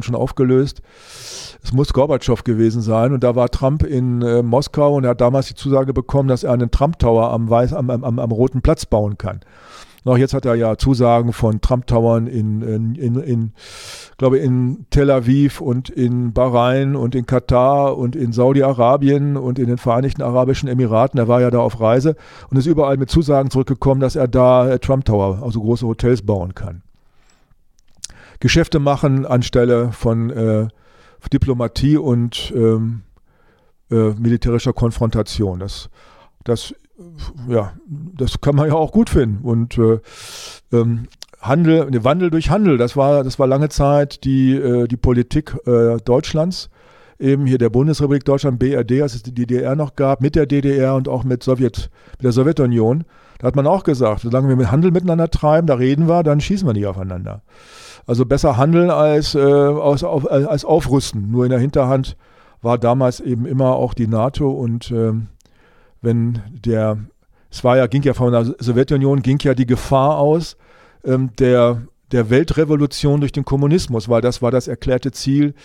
Sowjetunion schon aufgelöst. Es muss Gorbatschow gewesen sein und da war Trump in Moskau und er hat damals die Zusage bekommen, dass er einen Trump Tower am Roten Platz bauen kann. Noch jetzt hat er ja Zusagen von Trump Towern glaube in Tel Aviv und in Bahrain und in Katar und in Saudi-Arabien und in den Vereinigten Arabischen Emiraten. Er war ja da auf Reise und ist überall mit Zusagen zurückgekommen, dass er da Trump Tower, also große Hotels bauen kann. Geschäfte machen anstelle von Diplomatie und militärischer Konfrontation. Das kann man ja auch gut finden. Und Wandel durch Handel, das war lange Zeit die Politik Deutschlands, eben hier der Bundesrepublik Deutschland, BRD, als es die DDR noch gab, mit der DDR und auch mit der Sowjetunion. Da hat man auch gesagt, solange wir mit Handel miteinander treiben, da reden wir, dann schießen wir nicht aufeinander. Also besser handeln als aufrüsten. Nur in der Hinterhand war damals eben immer auch die NATO und ging ja von der Sowjetunion die Gefahr aus der Weltrevolution durch den Kommunismus, weil das war das erklärte Ziel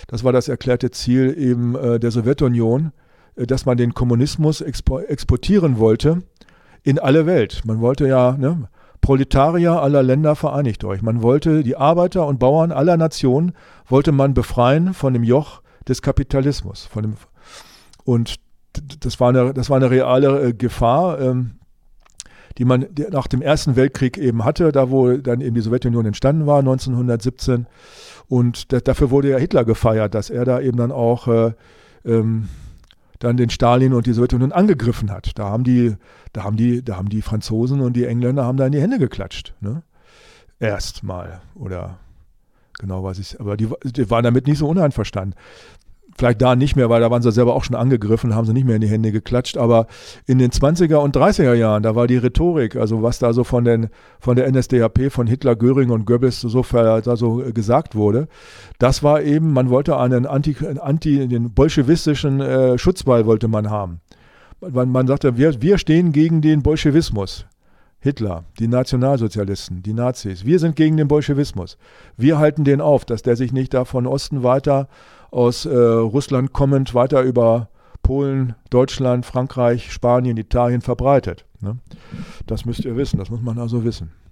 eben der Sowjetunion, dass man den Kommunismus exportieren wollte in alle Welt. Man wollte ja, Proletarier aller Länder vereinigt euch. Man wollte die Arbeiter und Bauern aller Nationen wollte man befreien von dem Joch des Kapitalismus. Und das war eine reale Gefahr, die man nach dem Ersten Weltkrieg eben hatte, da wo dann eben die Sowjetunion entstanden war, 1917. Und dafür wurde ja Hitler gefeiert, dass er da eben dann auch dann den Stalin und die Sowjetunion angegriffen hat. Da haben die Franzosen und die Engländer haben da in die Hände geklatscht. Ne? Erstmal. Oder genau weiß ich. Aber die waren damit nicht so uneinverstanden. Vielleicht da nicht mehr, weil da waren sie selber auch schon angegriffen, haben sie nicht mehr in die Hände geklatscht. Aber in den 20er und 30er Jahren, da war die Rhetorik, also was da so von der NSDAP, von Hitler, Göring und Goebbels so gesagt wurde, das war eben, man wollte den bolschewistischen Schutzwall wollte man haben. Man sagte, wir stehen gegen den Bolschewismus. Hitler, die Nationalsozialisten, die Nazis, wir sind gegen den Bolschewismus. Wir halten den auf, dass der sich nicht da von Osten weiter aus Russland kommend weiter über Polen, Deutschland, Frankreich, Spanien, Italien verbreitet. Ne? Das müsst ihr wissen, das muss man also wissen.